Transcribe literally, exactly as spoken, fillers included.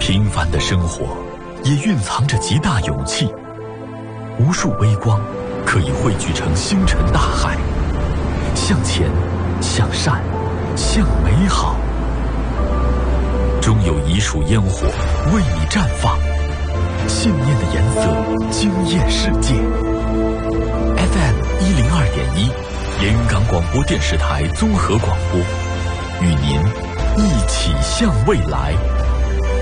平凡的生活也蕴藏着极大勇气，无数微光可以汇聚成星辰大海。向前，向善，向美好，终有一束烟火为你绽放，信念的颜色惊艳世界。F M 一零二点一，连云港广播电视台综合广播，与您一起向未来。